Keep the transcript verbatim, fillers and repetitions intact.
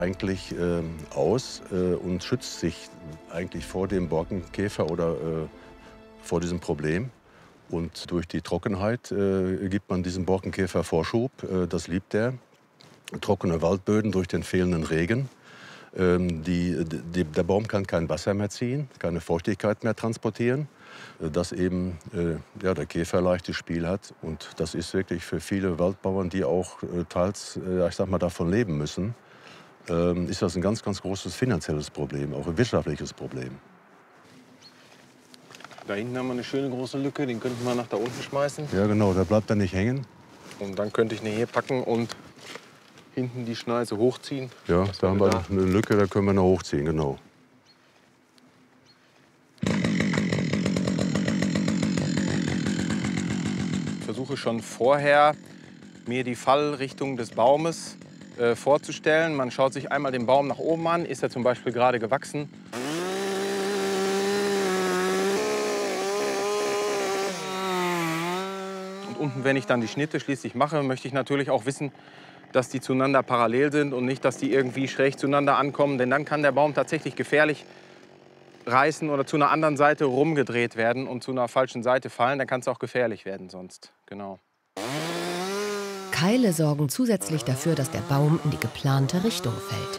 eigentlich äh, aus äh, und schützt sich eigentlich vor dem Borkenkäfer oder äh, vor diesem Problem. Und durch die Trockenheit äh, gibt man diesem Borkenkäfer Vorschub. Äh, das liebt er. Trockene Waldböden durch den fehlenden Regen. Ähm, die, die, der Baum kann kein Wasser mehr ziehen, keine Feuchtigkeit mehr transportieren, äh, dass eben äh, ja, der Käfer leichtes Spiel hat. Und das ist wirklich für viele Waldbauern, die auch äh, teils, äh, ich sag mal, davon leben müssen, ähm, ist das ein ganz, ganz großes finanzielles Problem, auch ein wirtschaftliches Problem. Da hinten haben wir eine schöne große Lücke, den könnten wir nach da unten schmeißen. Ja, genau, da bleibt er nicht hängen. Und dann könnte ich ihn hier packen und hinten die Schneise hochziehen. Ja, Was da haben wir da? eine Lücke, da können wir noch hochziehen, genau. Ich versuche schon vorher, mir die Fallrichtung des Baumes äh, vorzustellen. Man schaut sich einmal den Baum nach oben an. Ist er zum Beispiel gerade gewachsen? Und unten, wenn ich dann die Schnitte schließlich mache, möchte ich natürlich auch wissen, dass die zueinander parallel sind und nicht, dass die irgendwie schräg zueinander ankommen. Denn dann kann der Baum tatsächlich gefährlich reißen oder zu einer anderen Seite rumgedreht werden und zu einer falschen Seite fallen. Dann kann es auch gefährlich werden sonst. Genau. Keile sorgen zusätzlich dafür, dass der Baum in die geplante Richtung fällt.